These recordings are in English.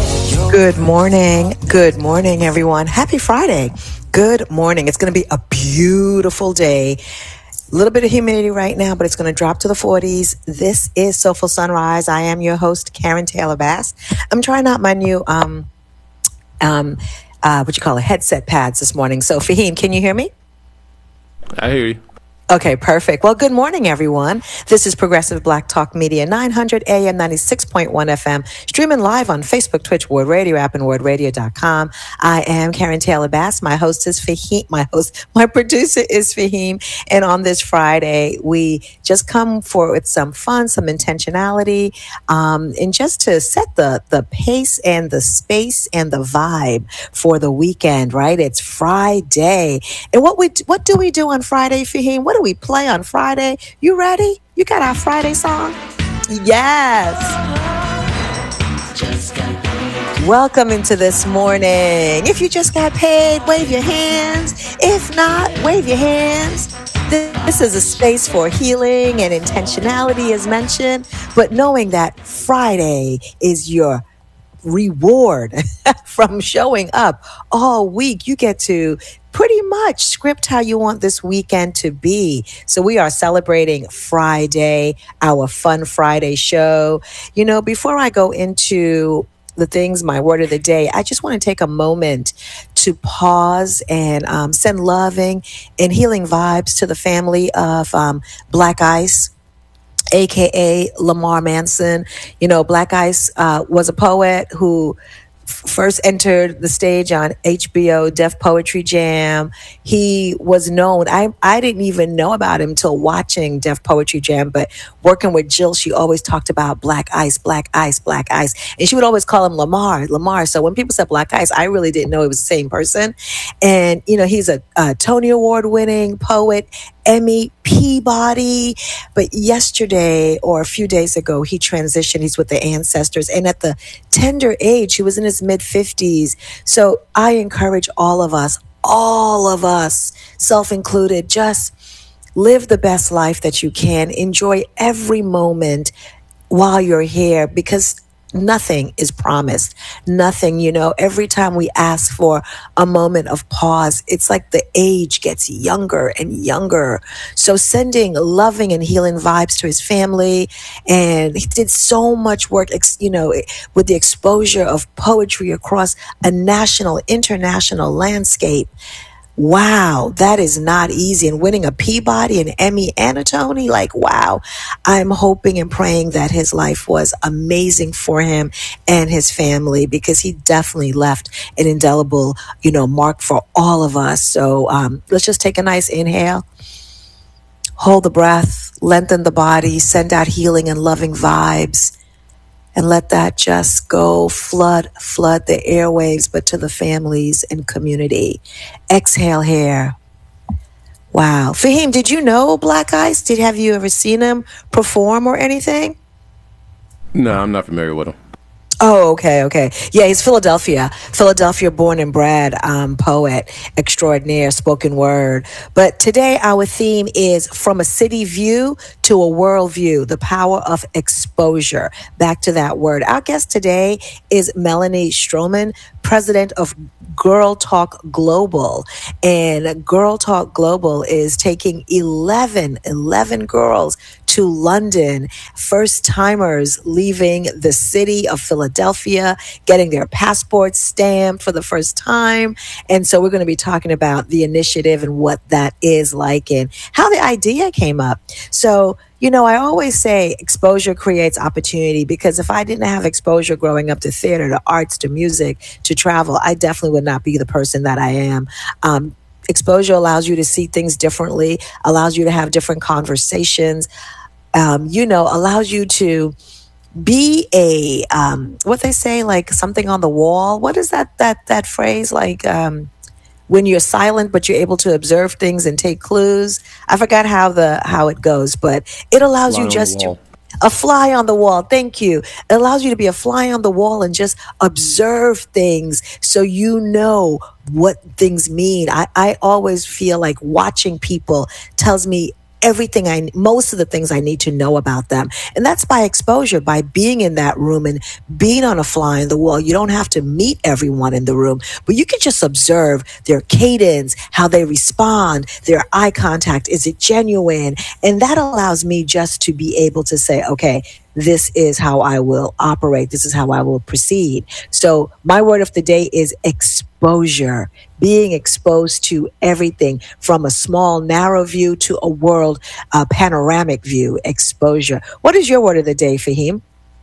Good morning. Good morning, everyone. Happy Friday. Good morning. It's going to be a beautiful day. A little bit of humidity right now, but it's going to drop to the 40s. This is Soulful Sunrise. I am your host, Karen Taylor Bass. I'm trying out my new, headset pads this morning. So, Fahim, can you hear me? I hear you. Okay, perfect. Well, good morning, everyone. This is Progressive Black Talk Media, 900 AM, 96.1 FM, streaming live on Facebook, Twitch, Word Radio app, and wordradio.com. I am Karen Taylor Bass. My host is Fahim. My producer is Fahim. And on this Friday, we just come with some fun, some intentionality, and just to set the pace and the space and the vibe for the weekend, right? It's Friday. And what do we do on Friday, Fahim? What do we play on Friday? You ready? You got our Friday song? Yes. Welcome into this morning. If you just got paid, wave your hands. If not, wave your hands. This is a space for healing and intentionality, as mentioned, but knowing that Friday is your reward from showing up all week. You get to pretty much script how you want this weekend to be. So we are celebrating Friday, our Fun Friday show. You know, before I go into the things, my word of the day, I just want to take a moment to pause and send loving and healing vibes to the family of Black Ice, aka Lamar Manson. You know, Black Ice was a poet who first entered the stage on HBO Def Poetry Jam. He was known. I didn't even know about him till watching Def Poetry Jam, but working with Jill, she always talked about Black Ice, Black Ice, Black Ice. And she would always call him Lamar. So when people said Black Ice, I really didn't know it was the same person. And, you know, he's a Tony Award winning poet, Emmy, Peabody. But yesterday or a few days ago, he transitioned. He's with the ancestors. And at the tender age, he was in his mid-50s. So I encourage all of us, self-included, just live the best life that you can. Enjoy every moment while you're here, because nothing is promised. Nothing, you know, every time we ask for a moment of pause, it's like the age gets younger and younger. So sending loving and healing vibes to his family. And he did so much work, you know, with the exposure of poetry across a national, international landscape. Wow, that is not easy. And winning a Peabody, an Emmy, and a Tony, like, wow. I'm hoping and praying that his life was amazing for him and his family, because he definitely left an indelible, you know, mark for all of us. So let's just take a nice inhale, hold the breath, lengthen the body, send out healing and loving vibes. And let that just go flood the airwaves, but to the families and community. Exhale here. Wow. Fahim, did you know Black Ice? Have you ever seen him perform or anything? No, I'm not familiar with him. Oh, okay. Yeah, he's Philadelphia born and bred poet extraordinaire, spoken word. But today our theme is from a city view to a world view, the power of exposure. Back to that word. Our guest today is Melanie Stroman, president of Girl Talk Global. And Girl Talk Global is taking 11 girls to London, first timers leaving the city of Philadelphia, getting their passports stamped for the first time. And so we're going to be talking about the initiative and what that is like and how the idea came up. So, you know, I always say exposure creates opportunity, because if I didn't have exposure growing up to theater, to arts, to music, to travel, I definitely would not be the person that I am. Exposure allows you to see things differently, allows you to have different conversations, allows you to be a, what they say, like something on the wall. What is that phrase? Like, when you're silent, but you're able to observe things and take clues. I forgot how it goes, but it allows you just to a fly on the wall. Thank you. It allows you to be a fly on the wall and just observe things so you know what things mean. I always feel like watching people tells me most of the things I need to know about them. And that's by exposure, by being in that room and being on a fly in the wall. You don't have to meet everyone in the room, but you can just observe their cadence, how they respond, their eye contact. Is it genuine? And that allows me just to be able to say, okay, this is how I will operate. This is how I will proceed. So my word of the day is exposure, being exposed to everything from a small, narrow view to a world, panoramic view, exposure. What is your word of the day, Fahim?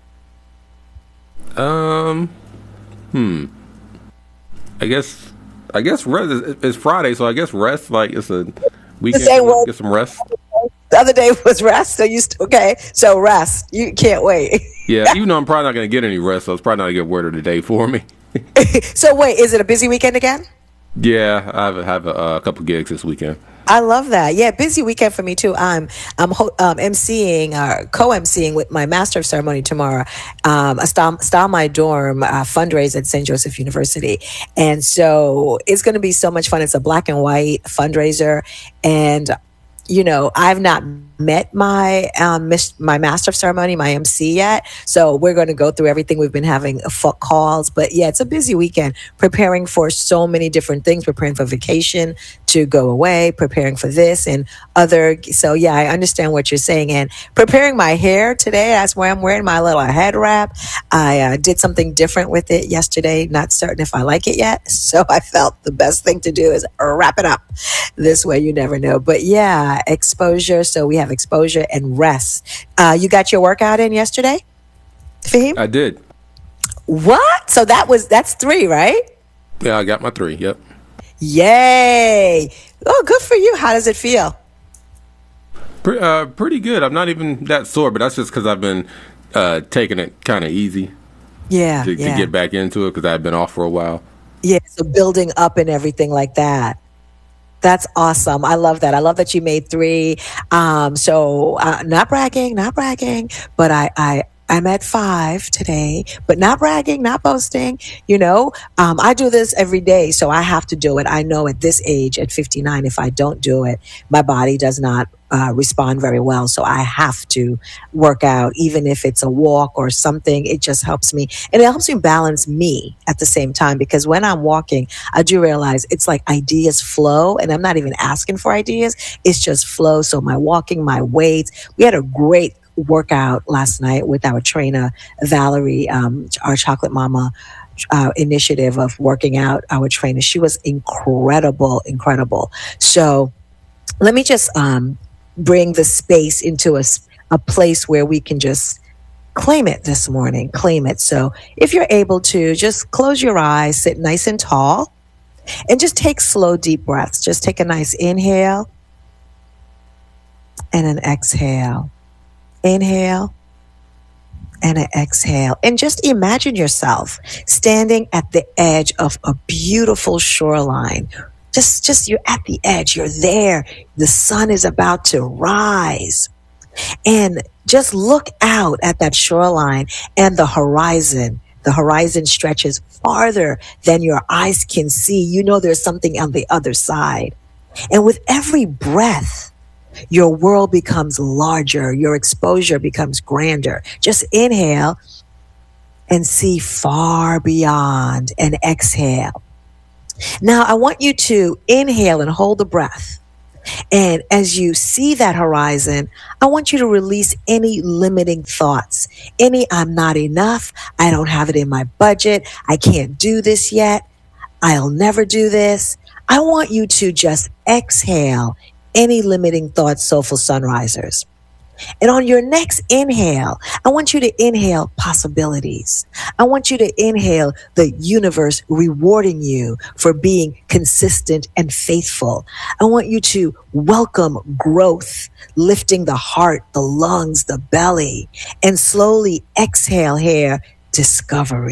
I guess rest is Friday, so I guess rest, like it's a weekend. Get some rest. The other day was rest, so okay. So rest. You can't wait. Yeah, even though I'm probably not going to get any rest, so it's probably not a good word of the day for me. So wait, is it a busy weekend again? Yeah, I have a couple gigs this weekend. I love that. Yeah, busy weekend for me too. I'm emceeing, co-emceeing with my Master of Ceremony tomorrow, a Style My Dorm fundraiser at St. Joseph University. And so it's going to be so much fun. It's a black and white fundraiser. And I've not met my my Master of Ceremony, my MC yet. So we're going to go through everything. We've been having calls. But yeah, it's a busy weekend, preparing for so many different things, preparing for vacation to go away, preparing for this and other. So yeah, I understand what you're saying. And preparing my hair today, that's why I'm wearing my little head wrap. I did something different with it yesterday. Not certain if I like it yet. So I felt the best thing to do is wrap it up. This way you never know. But yeah, exposure. So we have exposure and rest. You got your workout in yesterday, Fahim? I did. What? So that's 3, right? Yeah, I got my 3. Yep. Yay! Oh, good for you. How does it feel? Pretty good. I'm not even that sore, but that's just because I've been taking it kind of easy. Yeah, to get back into it because I've been off for a while. Yeah, so building up and everything like that. That's awesome. I love that. I love that you made 3. So not bragging, but I'm at 5 today, but not bragging, not boasting. I do this every day, so I have to do it. I know at this age, at 59, if I don't do it, my body does not respond very well. So I have to work out, even if it's a walk or something. It just helps me. And it helps me balance me at the same time, because when I'm walking, I do realize it's like ideas flow, and I'm not even asking for ideas. It's just flow. So my walking, my weights, we had a great workout last night with our trainer, Valerie, our Chocolate Mama initiative of working out, our trainer. She was incredible. So let me just bring the space into a place where we can just claim it this morning. Claim it. So if you're able to, just close your eyes, sit nice and tall, and just take slow, deep breaths. Just take a nice inhale and an exhale. Inhale and an exhale. And just imagine yourself standing at the edge of a beautiful shoreline. Just you're at the edge. You're there. The sun is about to rise. And just look out at that shoreline and the horizon. The horizon stretches farther than your eyes can see. You know there's something on the other side. And with every breath, your world becomes larger. Your exposure becomes grander. Just inhale and see far beyond, and exhale. Now, I want you to inhale and hold the breath. And as you see that horizon, I want you to release any limiting thoughts. Any, I'm not enough. I don't have it in my budget. I can't do this yet. I'll never do this. I want you to just exhale any limiting thoughts, Soulful Sunrisers. And on your next inhale, I want you to inhale possibilities. I want you to inhale the universe rewarding you for being consistent and faithful. I want you to welcome growth, lifting the heart, the lungs, the belly, and slowly exhale here, discovery.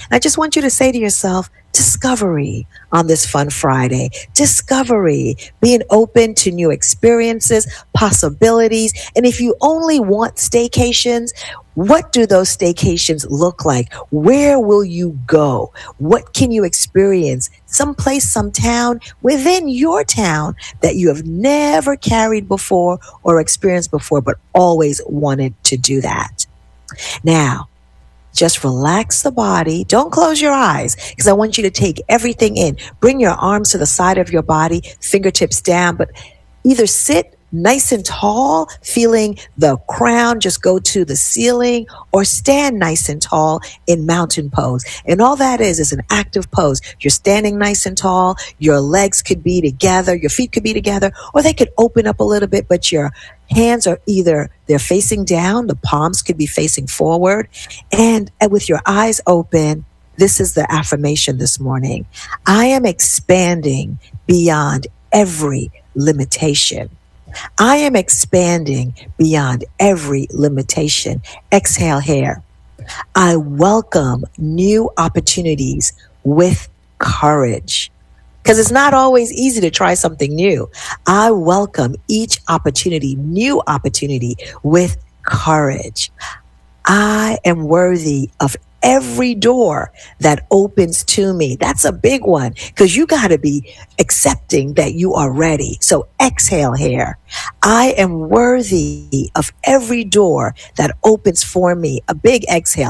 I just want you to say to yourself, discovery on this fun Friday. Discovery, being open to new experiences, possibilities. And if you only want staycations, what do those staycations look like? Where will you go? What can you experience? Some place, some town within your town that you have never carried before or experienced before, but always wanted to do that. Now, just relax the body. Don't close your eyes because I want you to take everything in. Bring your arms to the side of your body, fingertips down, but either sit nice and tall, feeling the crown just go to the ceiling, or stand nice and tall in mountain pose. And all that is an active pose. You're standing nice and tall. Your legs could be together. Your feet could be together, or they could open up a little bit, but your hands are either they're facing down. The palms could be facing forward. And with your eyes open, this is the affirmation this morning. I am expanding beyond every limitation. I am expanding beyond every limitation. Exhale here. I welcome new opportunities with courage. Because it's not always easy to try something new. I welcome each opportunity, new opportunity with courage. I am worthy of every door that opens to me. That's a big one because you got to be accepting that you are ready. So exhale here. I am worthy of every door that opens for me. A big exhale.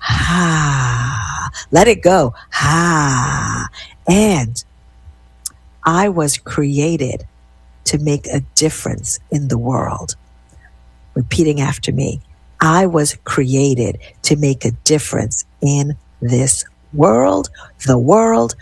Ha. Let it go. Ha. And I was created to make a difference in the world. Repeating after me. I was created to make a difference in this world, the world,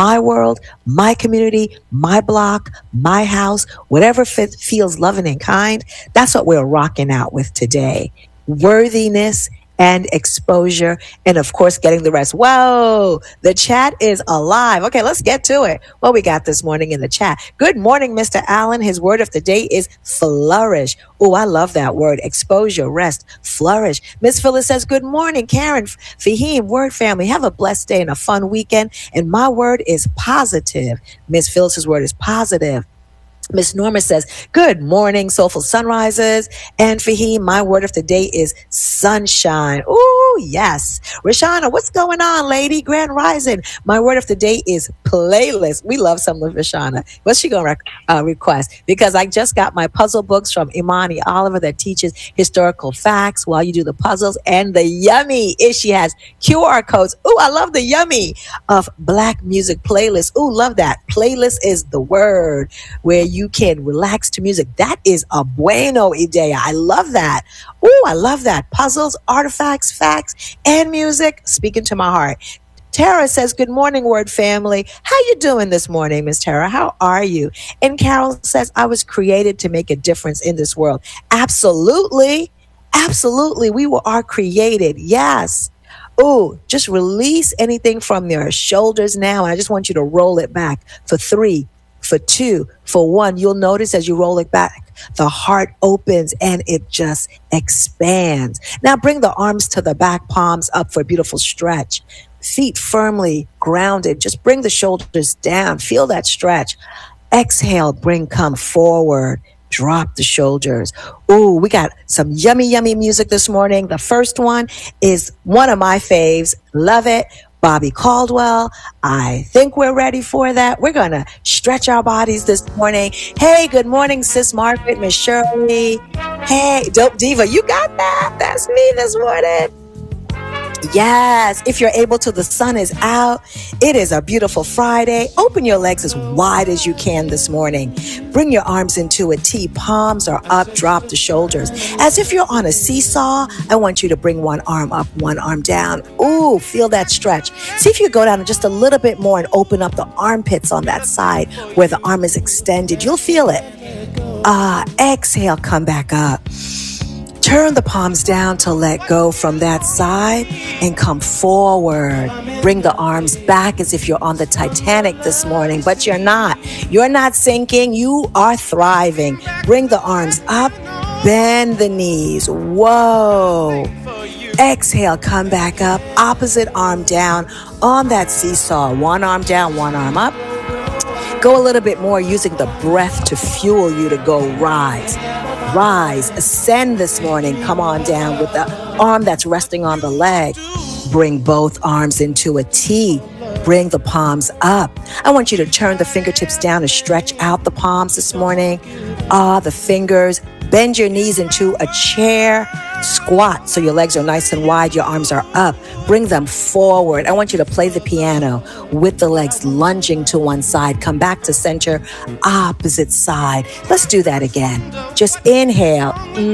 my community, my block, my house, whatever feels loving and kind. That's what we're rocking out with today. Worthiness and exposure, and of course, getting the rest. Whoa, the chat is alive. Okay, let's get to it. What we got this morning in the chat. Good morning, Mr. Allen. His word of the day is flourish. Oh, I love that word. Exposure, rest, flourish. Miss Phyllis says, good morning, Karen, Fahim, word family. Have a blessed day and a fun weekend. And my word is positive. Miss Phyllis's word is positive. Miss Norma says, good morning, soulful sunrises. And Fahim, my word of the day is sunshine. Ooh, yes. Rashana, what's going on, lady? Grand Rising. My word of the day is playlist. We love some of Rashana. What's she going to request? Because I just got my puzzle books from Imani Oliver that teaches historical facts while you do the puzzles. And the yummy is she has QR codes. Ooh, I love the yummy of Black music playlist. Ooh, love that. Playlist is the word where you can relax to music. That is a bueno idea. I love that. Ooh, I love that. Puzzles, artifacts, facts, and music. Speaking to my heart. Tara says, good morning, word family. How you doing this morning, Miss Tara? How are you? And Carol says, I was created to make a difference in this world. Absolutely. Absolutely. We are created. Yes. Ooh, just release anything from your shoulders now. And I just want you to roll it back for 3, for 2, for 1. You'll notice as you roll it back, the heart opens and it just expands. Now bring the arms to the back, palms up for a beautiful stretch. Feet firmly grounded. Just bring the shoulders down. Feel that stretch. Exhale, come forward. Drop the shoulders. Ooh, we got some yummy, yummy music this morning. The first one is one of my faves. Love it. Bobby Caldwell. I think we're ready for that. We're going to stretch our bodies this morning. Hey, good morning, Sis Margaret, Miss Shirley. Hey, Dope Diva, you got that? That's me this morning. Yes, if you're able to, the sun is out. It is a beautiful Friday. Open your legs as wide as you can this morning. Bring your arms into a T. Palms are up. Drop the shoulders. As if you're on a seesaw, I want you to bring one arm up, one arm down. Ooh, feel that stretch. See if you go down just a little bit more and open up the armpits on that side where the arm is extended. You'll feel it. Exhale, come back up. Turn the palms down to let go from that side and come forward. Bring the arms back as if you're on the Titanic this morning, but you're not. You're not sinking. You are thriving. Bring the arms up. Bend the knees. Whoa. Exhale, come back up. Opposite arm down on that seesaw. One arm down, one arm up. Go a little bit more using the breath to fuel you to go rise. Rise, ascend this morning. Come on down with the arm that's resting on the leg. Bring both arms into a T. Bring the palms up. I want you to turn the fingertips down and stretch out the palms this morning. The fingers. Bend your knees into a chair. Squat so your legs are nice and wide. Your arms are up. Bring them forward. I want you to play the piano with the legs lunging to one side. Come back to center, opposite side. Let's do that again. Just inhale.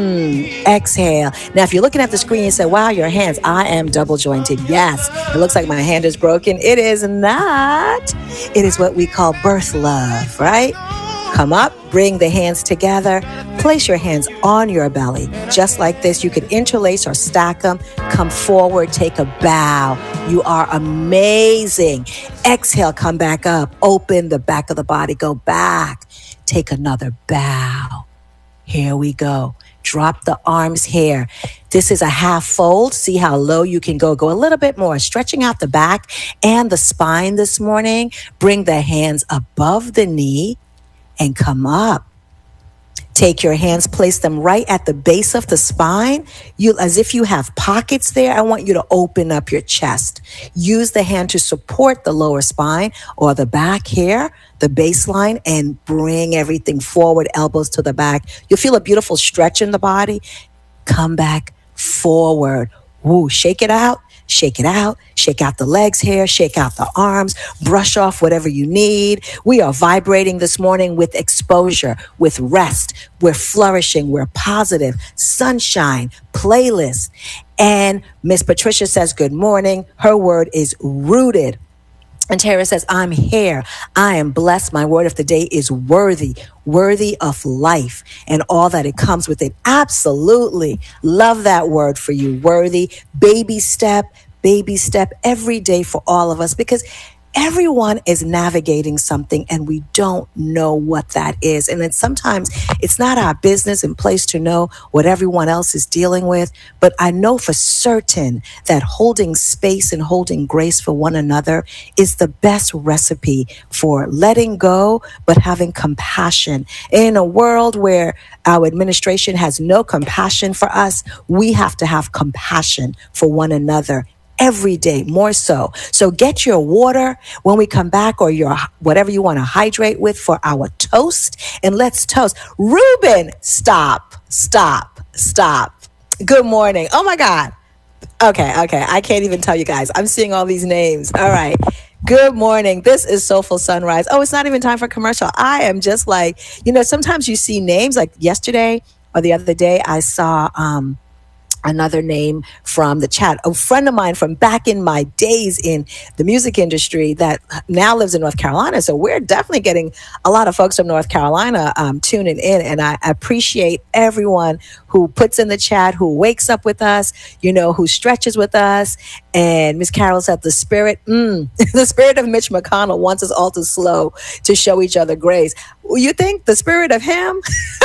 Exhale. Now, if you're looking at the screen and say, wow, your hands, I am double jointed. Yes, it looks like my hand is broken. It is not. It is what we call birth love, right? Come up, bring the hands together, place your hands on your belly, just like this. You could interlace or stack them. Come forward, take a bow. You are amazing. Exhale, come back up, open the back of the body, go back, take another bow. Here we go. Drop the arms here. This is a half fold. See how low you can go. Go a little bit more, stretching out the back and the spine this morning. Bring the hands above the knee and come up. Take your hands, place them right at the base of the spine. As if you have pockets there, I want you to open up your chest. Use the hand to support the lower spine or the back here, the baseline, and bring everything forward, elbows to the back. You'll feel a beautiful stretch in the body. Come back forward. Woo, shake it out. Shake it out. Shake out the legs here. Shake out the arms. Brush off whatever you need. We are vibrating this morning with exposure, with rest. We're flourishing. We're positive. Sunshine. Playlist. And Miss Patricia says, good morning. Her word is rooted. And Tara says, I'm here. I am blessed. My word of the day is worthy, worthy of life and all that it comes with it. Absolutely. Love that word for you. Worthy. Baby step every day for all of us, because everyone is navigating something and we don't know what that is. And then sometimes it's not our business and place to know what everyone else is dealing with. But I know for certain that holding space and holding grace for one another is the best recipe for letting go, but having compassion. In a world where our administration has no compassion for us, we have to have compassion for one another every day, more so. So get your water when we come back, or your whatever you want to hydrate with for our toast, and let's toast. Ruben, stop. Good morning. Oh my God. Okay. I can't even tell you guys. I'm seeing all these names. All right. Good morning. This is Soulful Sunrise. Oh, it's not even time for commercial. I am just like, sometimes you see names like yesterday or the other day, I saw, another name from the chat, a friend of mine from back in my days in the music industry that now lives in North Carolina. So we're definitely getting a lot of folks from North Carolina tuning in. And I appreciate everyone who puts in the chat, who wakes up with us, who stretches with us. And Miss Carol said the spirit of Mitch McConnell wants us all to slow to show each other grace. You think the spirit of him?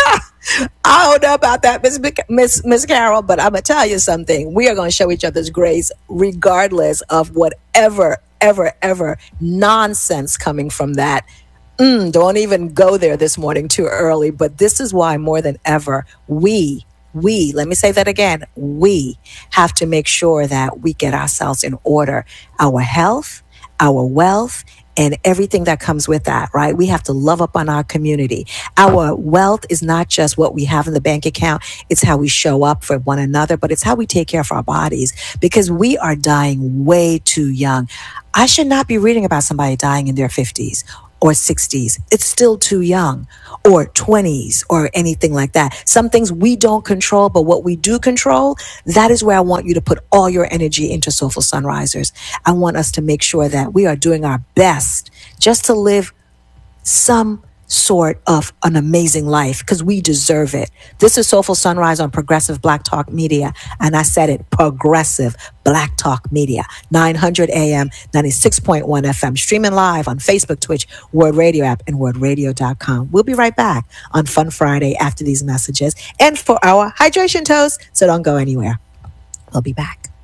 I don't know about that, Miss Carol, but I'm going to tell you something. We are going to show each other's grace regardless of whatever, ever nonsense coming from that. Don't even go there this morning too early. But this is why more than ever, we, let me say that again, we have to make sure that we get ourselves in order. Our health, our wealth, and everything that comes with that, right? We have to love up on our community. Our wealth is not just what we have in the bank account. It's how we show up for one another, but it's how we take care of our bodies, because we are dying way too young. I should not be reading about somebody dying in their 50s or 60s. It's still too young, or 20s or anything like that. Some things we don't control, but what we do control, that is where I want you to put all your energy into Soulful Sunrisers. I want us to make sure that we are doing our best just to live some sort of an amazing life, because we deserve it. This is Soulful Sunrise on Progressive Black Talk Media. And I said it, Progressive Black Talk Media, 900 AM, 96.1 FM, streaming live on Facebook, Twitch, Word Radio app, and wordradio.com. We'll be right back on Fun Friday after these messages and for our hydration toast. So don't go anywhere. We'll be back.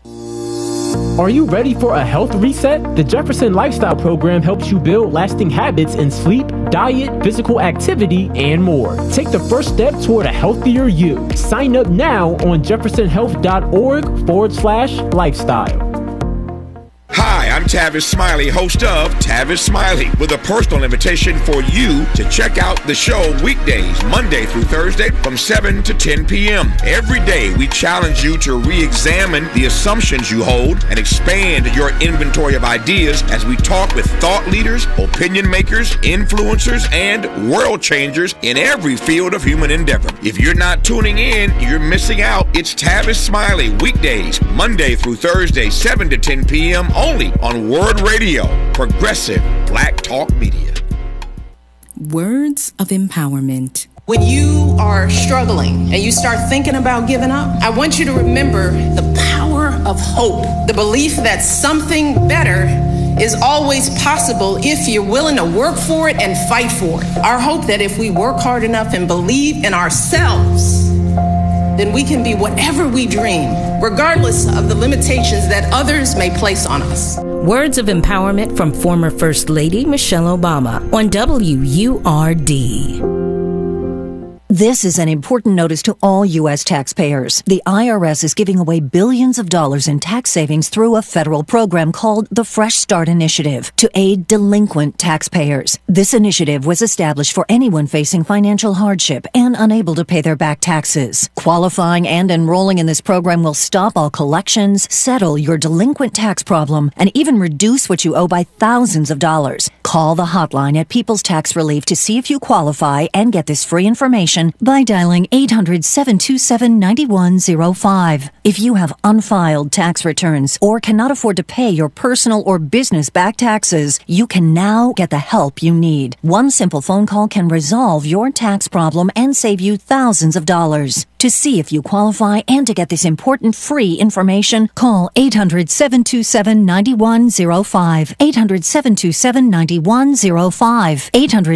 Are you ready for a health reset? The Jefferson Lifestyle Program helps you build lasting habits in sleep, diet, physical activity, and more. Take the first step toward a healthier you. Sign up now on jeffersonhealth.org/lifestyle. Hi, I'm Tavis Smiley, host of Tavis Smiley, with a personal invitation for you to check out the show weekdays, Monday through Thursday from 7 to 10 p.m. Every day, we challenge you to re-examine the assumptions you hold and expand your inventory of ideas as we talk with thought leaders, opinion makers, influencers, and world changers in every field of human endeavor. If you're not tuning in, you're missing out. It's Tavis Smiley, weekdays, Monday through Thursday, 7 to 10 p.m. only on Word Radio, progressive Black Talk Media. Words of empowerment. When you are struggling and you start thinking about giving up, I want you to remember the power of hope, the belief that something better is always possible if you're willing to work for it and fight for it. Our hope that if we work hard enough and believe in ourselves, then we can be whatever we dream, regardless of the limitations that others may place on us. Words of empowerment from former First Lady Michelle Obama on WURD. This is an important notice to all U.S. taxpayers. The IRS is giving away billions of dollars in tax savings through a federal program called the Fresh Start Initiative to aid delinquent taxpayers. This initiative was established for anyone facing financial hardship and unable to pay their back taxes. Qualifying and enrolling in this program will stop all collections, settle your delinquent tax problem, and even reduce what you owe by thousands of dollars. Call the hotline at People's Tax Relief to see if you qualify and get this free information by dialing 800-727-9105. If you have unfiled tax returns or cannot afford to pay your personal or business back taxes, you can now get the help you need. One simple phone call can resolve your tax problem and save you thousands of dollars. To see if you qualify and to get this important free information, call 800-727-9105. 800-727-9105.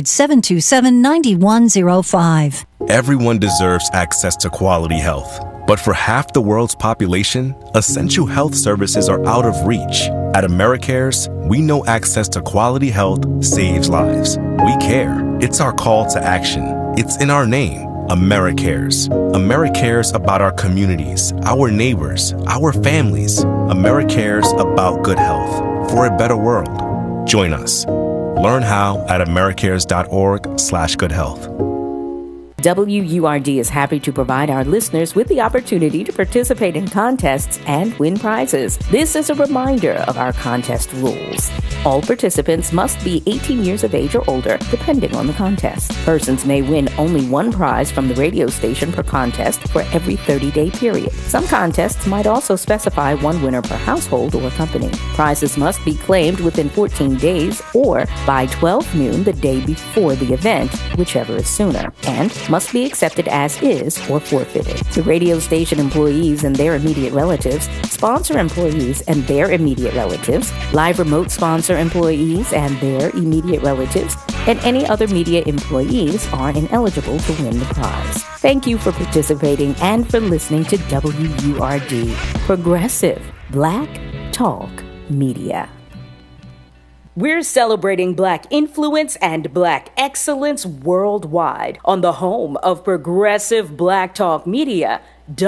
800-727-9105. Everyone deserves access to quality health. But for half the world's population, essential health services are out of reach. At AmeriCares, we know access to quality health saves lives. We care. It's our call to action. It's in our name. AmeriCares. AmeriCares about our communities, our neighbors, our families. AmeriCares about good health for a better world. Join us. Learn how at americares.org/goodhealth. WURD is happy to provide our listeners with the opportunity to participate in contests and win prizes. This is a reminder of our contest rules. All participants must be 18 years of age or older, depending on the contest. Persons may win only one prize from the radio station per contest for every 30-day period. Some contests might also specify one winner per household or company. Prizes must be claimed within 14 days or by 12 noon the day before the event, whichever is sooner, and must be accepted as is or forfeited. The radio station employees and their immediate relatives, sponsor employees and their immediate relatives, live remote sponsor employees and their immediate relatives, and any other media employees are ineligible to win the prize. Thank you for participating and for listening to WURD, Progressive Black Talk Media. We're celebrating Black influence and Black excellence worldwide on the home of Progressive Black Talk Media,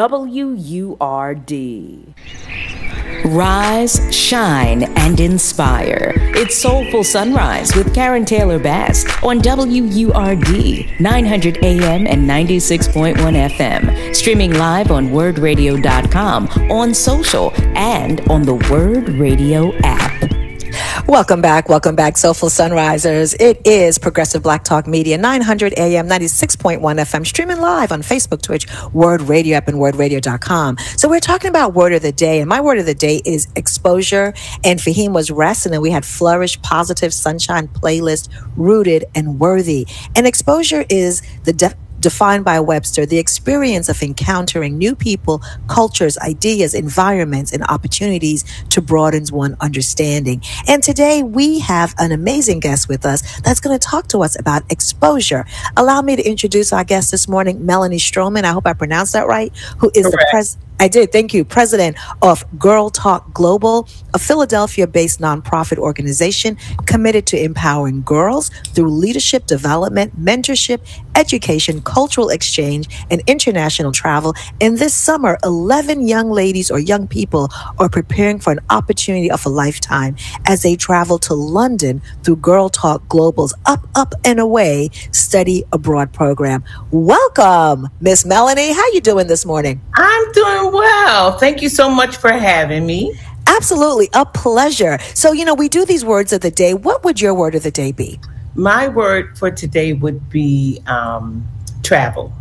WURD. Rise, shine, and inspire. It's Soulful Sunrise with Karen Taylor Bass on WURD, 900 AM and 96.1 FM. Streaming live on wordradio.com, on social, and on the Word Radio app. Welcome back, Soulful Sunrisers. It is Progressive Black Talk Media, 900 AM, 96.1 FM, streaming live on Facebook, Twitch, Word Radio app, and wordradio.com. So we're talking about Word of the Day, and my Word of the Day is exposure, and Fahim was rest, and then we had flourish, positive, sunshine, playlist, rooted, and worthy. And exposure is defined by Webster, the experience of encountering new people, cultures, ideas, environments, and opportunities to broaden one's understanding. And today we have an amazing guest with us that's going to talk to us about exposure. Allow me to introduce our guest this morning, Melanie Stroman. I hope I pronounced that right, who is the president. I did. Thank you. President of Girl Talk Global, a Philadelphia-based nonprofit organization committed to empowering girls through leadership development, mentorship, education, cultural exchange, and international travel. And this summer, 11 young ladies or young people are preparing for an opportunity of a lifetime as they travel to London through Girl Talk Global's Up, Up, and Away study abroad program. Welcome, Miss Melanie. How you doing this morning? I'm doing well. Thank you so much for having me. Absolutely. A pleasure. So, we do these words of the day. What would your word of the day be? My word for today would be travel.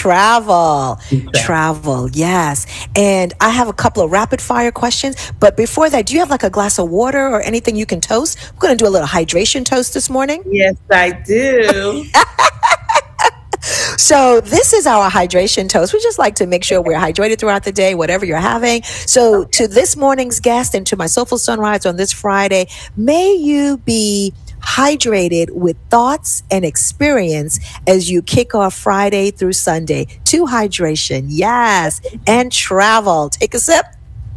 Travel, yes. And I have a couple of rapid fire questions. But before that, do you have like a glass of water or anything you can toast? We're going to do a little hydration toast this morning. Yes, I do. So this is our hydration toast. We just like to make sure we're hydrated throughout the day, whatever you're having. So to this morning's guest and to my Soulful Sunrise on this Friday, may you be hydrated with thoughts and experience as you kick off Friday through Sunday. To hydration, yes, and travel. Take a sip.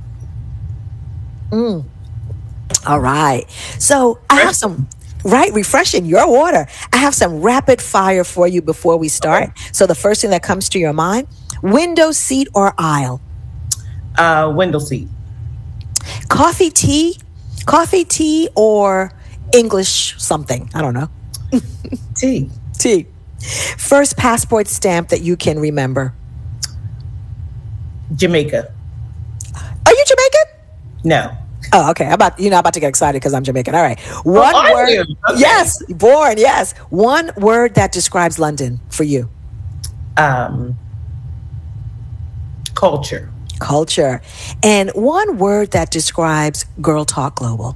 All right. So I have some... Right, refreshing your water. I have some rapid fire for you before we start. So the first thing that comes to your mind, window seat or aisle? Window seat. Coffee, tea or English something? I don't know. Tea. First passport stamp that you can remember? Jamaica. Are you Jamaican? No. Oh, okay. You're not about to get excited because I'm Jamaican. All right. One word. Okay. Yes. Born. Yes. One word that describes London for you. Culture. And one word that describes Girl Talk Global.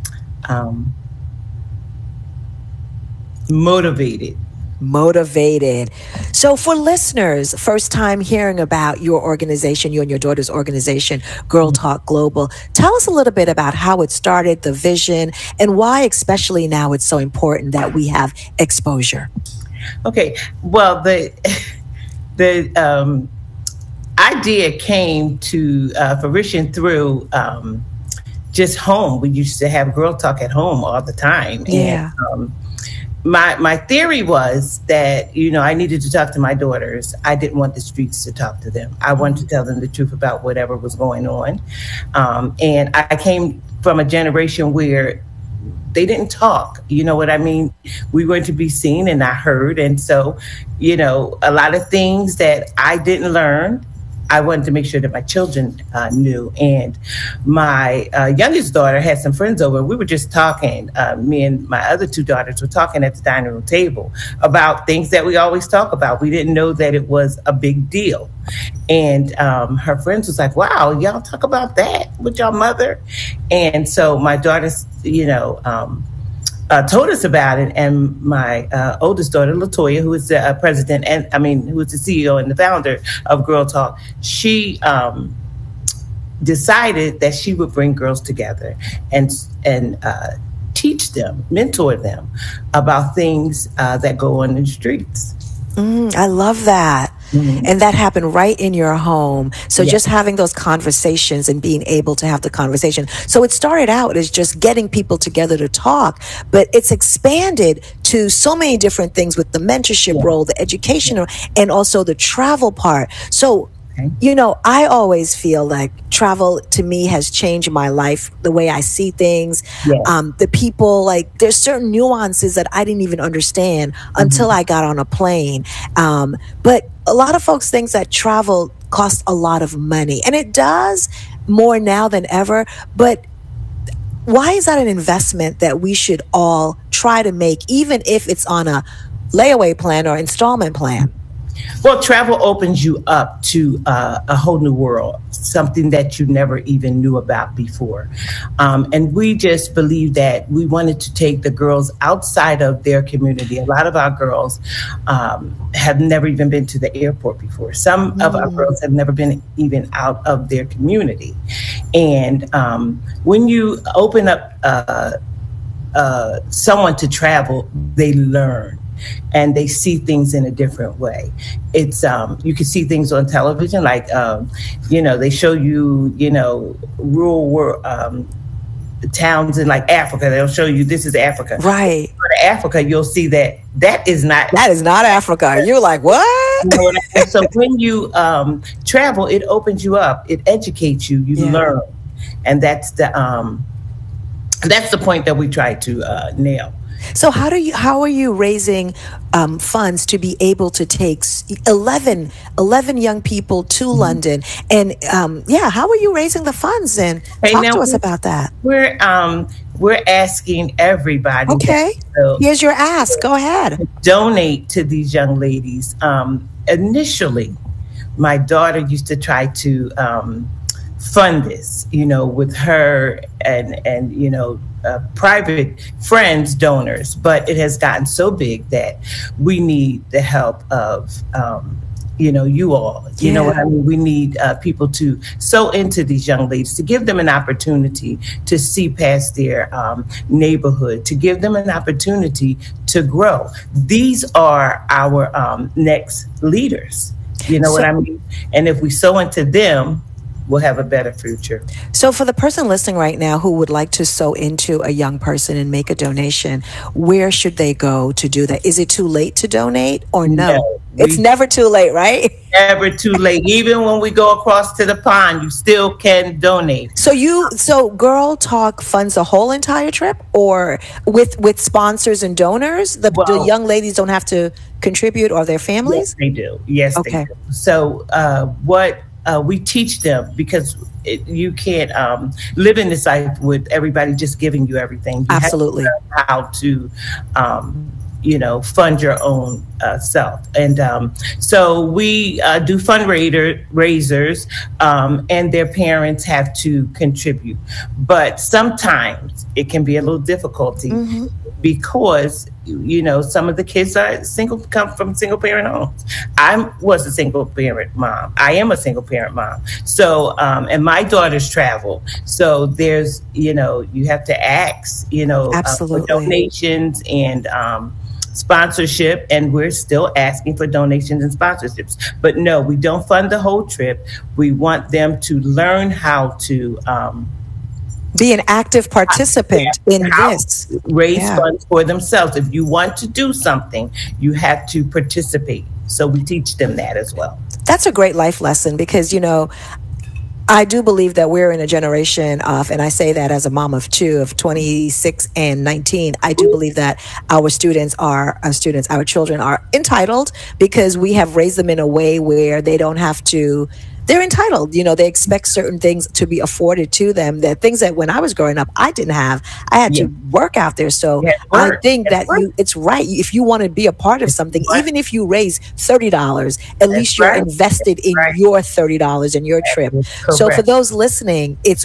Motivated. So for listeners, first time hearing about your organization, you and your daughter's organization, Girl Talk Global, tell us a little bit about how it started, the vision, and why especially now it's so important that we have exposure. Okay. Well, the idea came to fruition through just home. We used to have Girl Talk at home all the time. Yeah. And, my theory was that, I needed to talk to my daughters. I didn't want the streets to talk to them. I wanted to tell them the truth about whatever was going on. And I came from a generation where they didn't talk. You know what I mean? We were to be seen and not heard. And so, a lot of things that I didn't learn, I wanted to make sure that my children knew. And my youngest daughter had some friends over. We were just talking. Me and my other two daughters were talking at the dining room table about things that we always talk about. We didn't know that it was a big deal. And her friends was like, wow, y'all talk about that with your mother? And so my daughters, told us about it, and my oldest daughter, Latoya, who is the president, who is the CEO and the founder of Girl Talk, she decided that she would bring girls together and teach them, mentor them about things that go on in the streets. I love that. Mm-hmm. And that happened right in your home. So just having those conversations and being able to have the conversation. So it started out as just getting people together to talk, but it's expanded to so many different things with the mentorship role, the educational, and also the travel part. So I always feel like travel to me has changed my life, the way I see things. The people, there's certain nuances that I didn't even understand until I got on a plane. But a lot of folks think that travel costs a lot of money, and it does more now than ever. But why is that an investment that we should all try to make, even if it's on a layaway plan or installment plan? Well, travel opens you up to a whole new world, something that you never even knew about before. And we just believe that we wanted to take the girls outside of their community. A lot of our girls have never even been to the airport before. Some of our girls have never been even out of their community. And when you open up someone to travel, they learn. and they see things in a different way. It's you can see things on television, like they show you, rural towns in like Africa. They'll show you this is Africa. Right. If you go to Africa, you'll see that is not Africa. You're like, what? So when you travel, it opens you up. It educates you. You learn, and that's the point that we try to nail. So how are you raising funds to be able to take 11 young people to London? And how are you raising the funds? And talk to us about that. We're asking everybody. Okay, here's your ask. Go ahead. Donate to these young ladies. Initially, my daughter used to try to fund this, with her and private friends, donors, but it has gotten so big that we need the help of you all. You know what I mean? We need people to sow into these young ladies, to give them an opportunity to see past their neighborhood, to give them an opportunity to grow. These are our next leaders. You know what I mean? And if we sow into them, we'll have a better future. So for the person listening right now who would like to sow into a young person and make a donation, where should they go to do that? Is it too late to donate or no? It's never too late, right? Never too late. Even when we go across to the pond, you still can donate. So Girl Talk funds the whole entire trip, or with sponsors and donors? The young ladies don't have to contribute, or their families? Yes, they do. Yes, they do. So we teach them, because you can't live in this life with everybody just giving you everything. You Absolutely. Have to learn how to fund your own self. And so we do fundraisers, and their parents have to contribute. But sometimes it can be a little difficulty because, some of the kids come from single parent homes. I was a single parent mom. I am a single parent mom. So, and my daughters travel. So there's, you have to ask, Absolutely. for donations and sponsorship, and we're still asking for donations and sponsorships. But no, we don't fund the whole trip. We want them to learn how to be an active participant in this. Raise funds for themselves. If you want to do something, you have to participate. So we teach them that as well. That's a great life lesson, because, I do believe that we're in a generation of, and I say that as a mom of two, of 26 and 19, I do believe that our children are entitled, because we have raised them in a way where they don't have to, they're entitled. They expect certain things to be afforded to them, that things that when I was growing up, I didn't have. I had to work out there. So I think that it's right. If you want to be a part of something, even if you raise $30, at least you're invested in your $30 and your trip. So for those listening, it's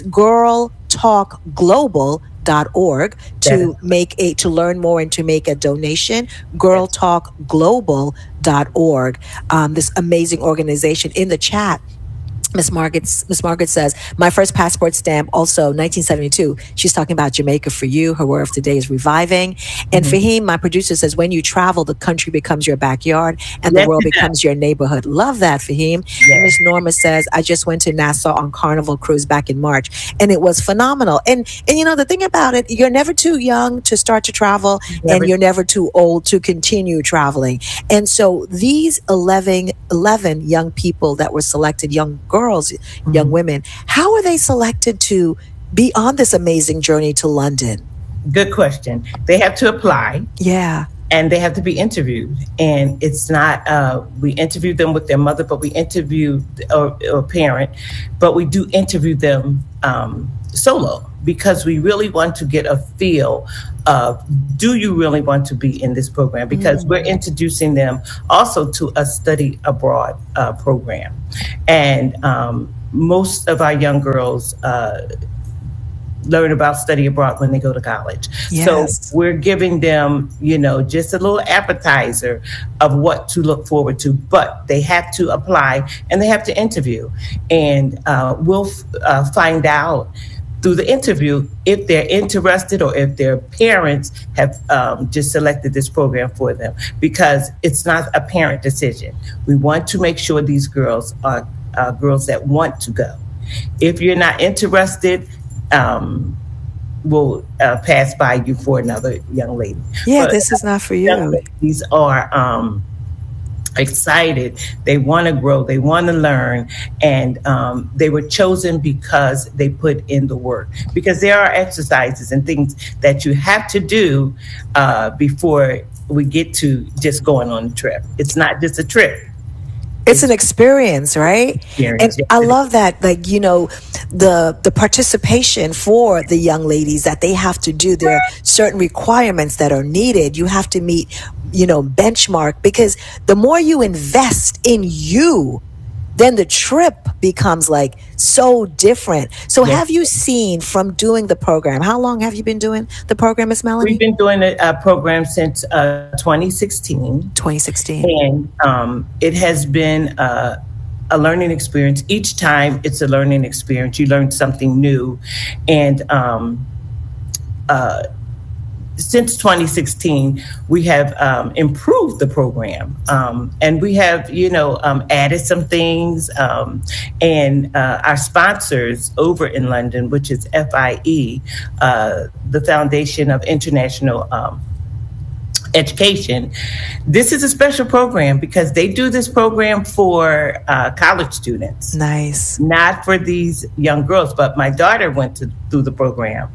girltalkglobal.org to learn more and to make a donation. girltalkglobal.org, this amazing organization. In the chat, Miss Margaret says, my first passport stamp, also 1972. She's talking about Jamaica for You. Her word of today is reviving. And Fahim, my producer, says, when you travel, the country becomes your backyard and the world becomes your neighborhood. Love that, Fahim. And Miss Norma says, I just went to Nassau on Carnival Cruise back in March, and it was phenomenal. And the thing about it, you're never too young to start to travel, and you're never too old to continue traveling. And so these 11 young people that were selected, young girls, young women, how are they selected to be on this amazing journey to London? Good question. They have to apply. Yeah. And they have to be interviewed. And it's not, we interview them with their mother, but we interview or parent, but we do interview them solo, because we really want to get a feel of, do you really want to be in this program? Because we're introducing them also to a study abroad program. And most of our young girls learn about study abroad when they go to college. So we're giving them, just a little appetizer of what to look forward to, but they have to apply and they have to interview. And we'll find out through the interview if they're interested or if their parents have just selected this program for them, because it's not a parent decision. We want to make sure these girls are girls that want to go. If you're not interested, we'll pass by you for another young lady. Yeah, but this is not for you. These are excited. They want to grow. They want to learn. And they were chosen because they put in the work. Because there are exercises and things that you have to do before we get to just going on a trip. It's not just a trip. It's an experience, right? And I love that, like, you know, the participation for the young ladies, that they have to do their certain requirements that are needed. You have to meet, you know, benchmark, because the more you invest in you, then the trip becomes like so different. So have you seen from doing the program, how long have you been doing the program, Ms. Melanie? We've been doing a program since 2016. 2016. And it has been a learning experience. Each time it's a learning experience. You learn something new. And since 2016, we have improved the program, and we have, you know, added some things. And our sponsors over in London, which is FIE, the Foundation of International Education. This is a special program because they do this program for college students. Nice. Not for these young girls, but my daughter went through the program.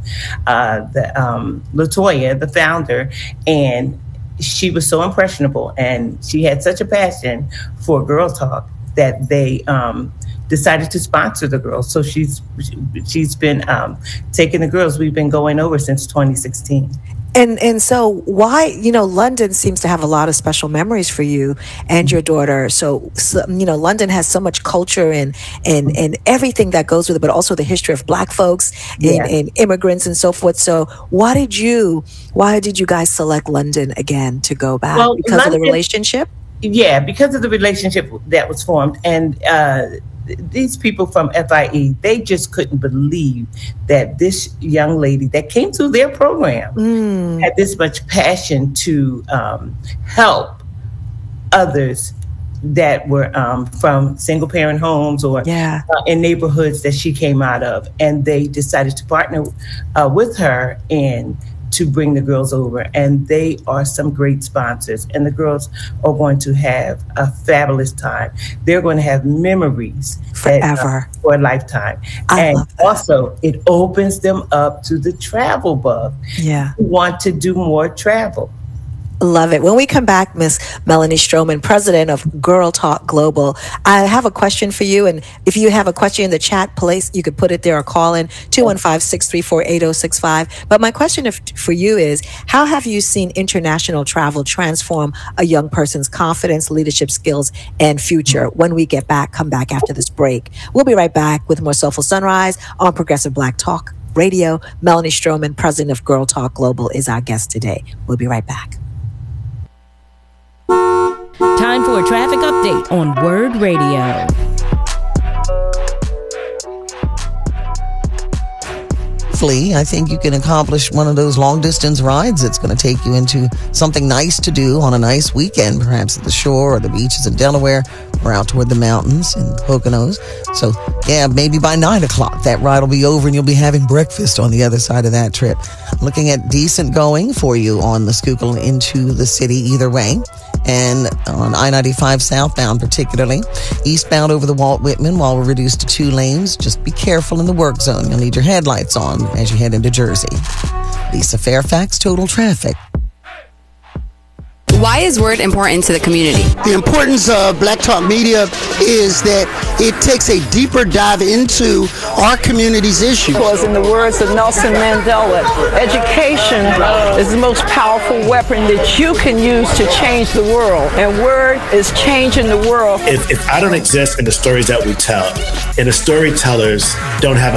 Latoya, the founder, and she was so impressionable, and she had such a passion for Girl Talk that they decided to sponsor the girls. So she's been taking the girls. We've been going over since 2016. And so why, you know, London seems to have a lot of special memories for you and your daughter. So you know, London has so much culture and everything that goes with it, but also the history of Black folks and immigrants and so forth. So why did you guys select London again to go back? Well, because London, of the relationship? Yeah, because of the relationship that was formed. And these people from FIE, they just couldn't believe that this young lady that came through their program had this much passion to help others that were from single parent homes or in neighborhoods that she came out of. And they decided to partner with her and to bring the girls over, and they are some great sponsors, and the girls are going to have a fabulous time. They're going to have memories forever, for a lifetime. And also it opens them up to the travel bug. Yeah, who want to do more travel. Love it. When we come back, Miss Melanie Stroman, president of Girl Talk Global, I have a question for you. And if you have a question in the chat, please, you could put it there or call in 215-634-8065. But my question for you is, how have you seen international travel transform a young person's confidence, leadership skills, and future? When we get back, come back after this break. We'll be right back with more Soulful Sunrise on Progressive Black Talk Radio. Melanie Stroman, president of Girl Talk Global, is our guest today. We'll be right back. Time for a traffic update on Word Radio. I think you can accomplish one of those long distance rides. It's going to take you into something nice to do on a nice weekend, perhaps at the shore or the beaches in Delaware or out toward the mountains in Poconos. So yeah, maybe by 9:00 that ride will be over and you'll be having breakfast on the other side of that trip. Looking at decent going for you on the Schuylkill into the city either way. And on I-95 southbound particularly. Eastbound over the Walt Whitman, while we're reduced to 2 lanes, just be careful in the work zone. You'll need your headlights on as you head into Jersey. Lisa Fairfax, Total Traffic. Why is Word important to the community? The importance of Black Talk Media is that it takes a deeper dive into our community's issues. Because in the words of Nelson Mandela, education is the most powerful weapon that you can use to change the world. And Word is changing the world. If I don't exist in the stories that we tell, and the storytellers don't have